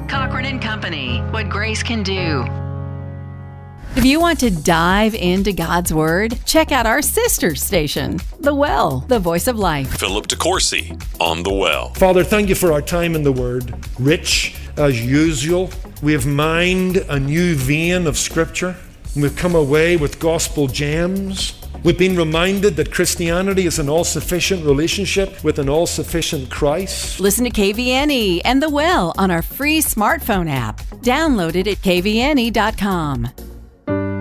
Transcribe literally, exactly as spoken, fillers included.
Cochran and Company, what grace can do. If you want to dive into God's Word, check out our sister station, The Well, the Voice of Life. Philip DeCourcy on The Well. Father, thank you for our time in the Word. Rich as usual. We have mined a new vein of Scripture. We've come away with gospel gems. We've been reminded that Christianity is an all-sufficient relationship with an all-sufficient Christ. Listen to K V N E and The Well on our free smartphone app. Download it at k v n e dot com.